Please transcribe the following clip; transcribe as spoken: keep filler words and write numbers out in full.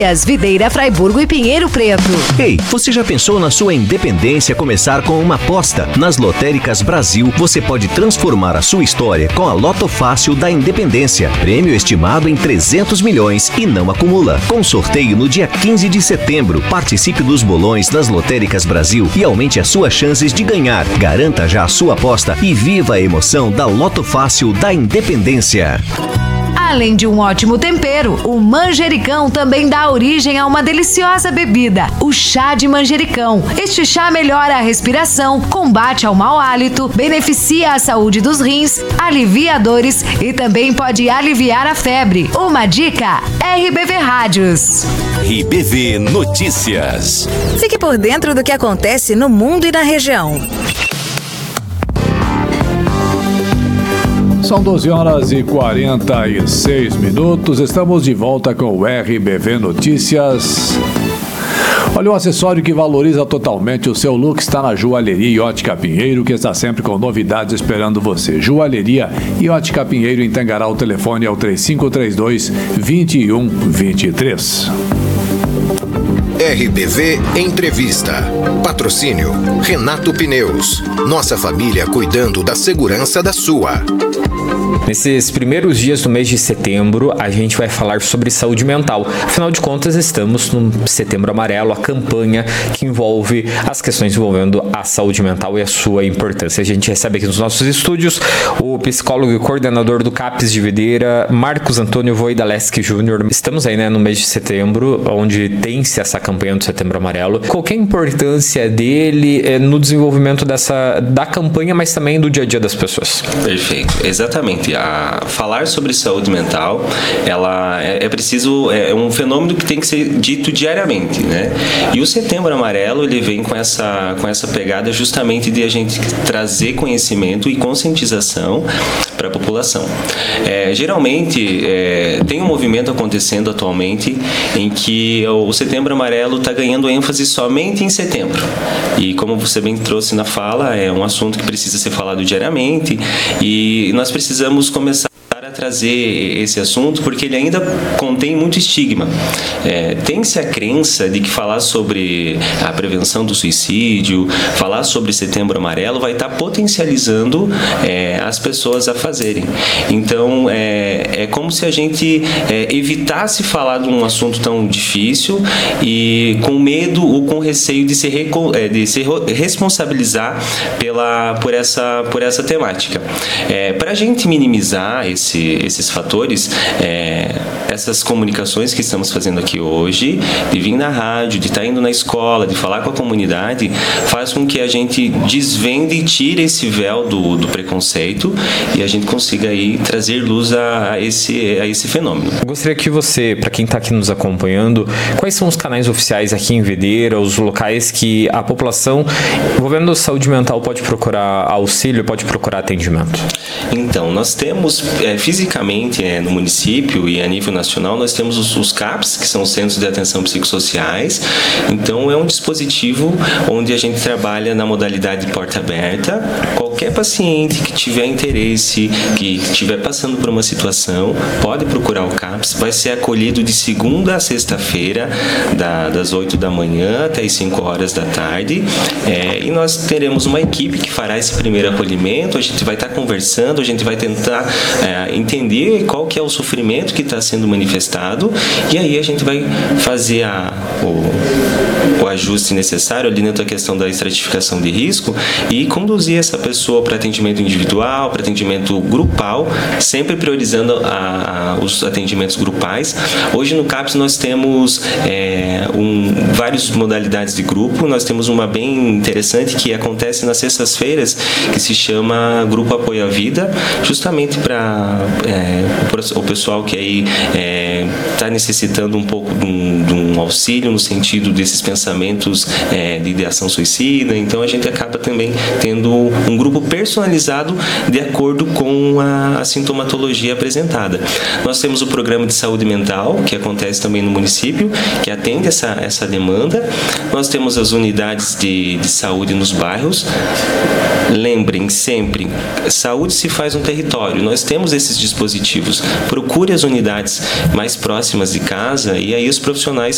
As Videira, Fraiburgo e Pinheiro Preto. Ei, você já pensou na sua independência começar com uma aposta? Nas Lotéricas Brasil, você pode transformar a sua história com a Loto Fácil da Independência. Prêmio estimado em trezentos milhões e não acumula. Com sorteio no dia quinze de setembro. Participe dos bolões das Lotéricas Brasil e aumente as suas chances de ganhar. Garanta já a sua aposta e viva a emoção da Loto Fácil da Independência. Além de um ótimo tempero, o manjericão também dá origem a uma deliciosa bebida, o chá de manjericão. Este chá melhora a respiração, combate ao mau hálito, beneficia a saúde dos rins, alivia dores e também pode aliviar a febre. Uma dica, R B V Rádios. R B V Notícias. Fique por dentro do que acontece no mundo e na região. São doze horas e quarenta e seis minutos. Estamos de volta com o R B V Notícias. Olha, o acessório que valoriza totalmente o seu look está na Joalheria e Ótica Pinheiro, que está sempre com novidades esperando você. Joalheria e Ótica Pinheiro, em Tangará, o telefone é o três cinco três dois, dois um dois três. R B V Entrevista. Patrocínio Renato Pneus. Nossa família cuidando da segurança da sua. Nesses primeiros dias do mês de setembro, a gente vai falar sobre saúde mental. Afinal de contas, estamos no Setembro Amarelo, a campanha que envolve as questões envolvendo a saúde mental e a sua importância. A gente recebe aqui nos nossos estúdios o psicólogo e coordenador do CAPS de Videira, Marcos Antônio Voidaleski Júnior. Estamos aí, né, no mês de setembro, onde tem-se essa campanha do Setembro Amarelo. Qual que é a importância dele é, no desenvolvimento dessa, da campanha, mas também do dia a dia das pessoas? Perfeito, exatamente. A falar sobre saúde mental, ela é, é preciso, é um fenômeno que tem que ser dito diariamente, né? E o Setembro Amarelo, ele vem com essa, com essa pegada justamente de a gente trazer conhecimento e conscientização para a população. É, geralmente, é, tem um movimento acontecendo atualmente em que o Setembro Amarelo está ganhando ênfase somente em setembro. E como você bem trouxe na fala, é um assunto que precisa ser falado diariamente e nós precisamos começar a trazer esse assunto porque ele ainda contém muito estigma. É, tem-se a crença de que falar sobre a prevenção do suicídio, falar sobre Setembro Amarelo vai estar potencializando é, as pessoas a fazerem. Então, é, é como se a gente é, evitasse falar de um assunto tão difícil e com medo ou com receio de se, reco- de se responsabilizar pela, por, essa, por essa temática. É, para a gente minimizar esse esses fatores, é, essas comunicações que estamos fazendo aqui hoje, de vir na rádio, de estar indo na escola, de falar com a comunidade, faz com que a gente desvende e tire esse véu do, do preconceito e a gente consiga aí trazer luz a, a, esse, a esse fenômeno. Eu gostaria que você, para quem está aqui nos acompanhando, quais são os canais oficiais aqui em Videira, os locais que a população envolvendo saúde mental pode procurar auxílio, pode procurar atendimento? Então, nós temos é, fisicamente é, no município e a nível nacional, nós temos os, os CAPs, que são os Centros de Atenção Psicossociais. Então, é um dispositivo onde a gente trabalha na modalidade porta aberta. Qualquer paciente que tiver interesse, que estiver passando por uma situação, pode procurar o CAPs. Vai ser acolhido de segunda a sexta-feira, da, das oito da manhã até as cinco horas da tarde. É, e nós teremos uma equipe que fará esse primeiro acolhimento. A gente vai estar conversando, a gente vai tentar é, entender qual que é o sofrimento que está sendo manifestado e aí a gente vai fazer a, o, o ajuste necessário ali dentro da questão da estratificação de risco e conduzir essa pessoa para atendimento individual, para atendimento grupal, sempre priorizando a, a, os atendimentos grupais. Hoje no CAPS nós temos é, um, várias modalidades de grupo, nós temos uma bem interessante que acontece nas sextas-feiras, que se chama Grupo Apoio à Vida, justamente para é, o pessoal que aí está é, necessitando um pouco de um, de um auxílio no sentido desses pensamentos é, de ideação suicida. Então a gente acaba também tendo um grupo personalizado de acordo com a, a sintomatologia apresentada. Nós temos o programa de saúde mental, que acontece também no município, que atende essa, essa demanda. Nós temos as unidades de, de saúde nos bairros. Lembrem sempre, saúde se faz no território. Nós temos esses dispositivos. Procure as unidades mais próximas de casa e aí os profissionais